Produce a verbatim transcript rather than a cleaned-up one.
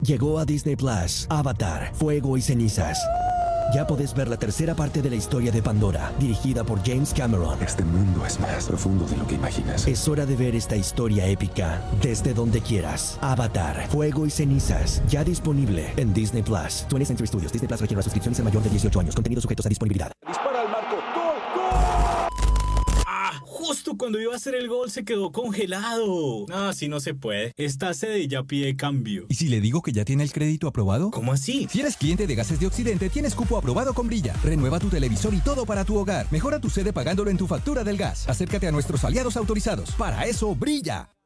Llegó a Disney Plus, Avatar, Fuego y Cenizas. Ya podés ver la tercera parte de la historia de Pandora, dirigida por James Cameron. Este mundo es más profundo de lo que imaginas. Es hora de ver esta historia épica desde donde quieras. Avatar, Fuego y Cenizas, ya disponible en Disney Plus. twentieth Century Studios. Disney Plus requiere una suscripción y ser mayor de dieciocho años. Contenidos sujetos a disponibilidad. Dispara al marco. ¡Gol! ¡Gol! ¡Ah! Justo cuando iba a hacer el gol se quedó congelado. No, así no se puede. Esta sede ya pide cambio. ¿Y si le digo que ya tiene el crédito aprobado? ¿Cómo así? Si eres cliente de Gases de Occidente, tienes cupo aprobado con Brilla. Renueva tu televisor y todo para tu hogar. Mejora tu sede pagándolo en tu factura del gas. Acércate a nuestros aliados autorizados. Para eso, Brilla.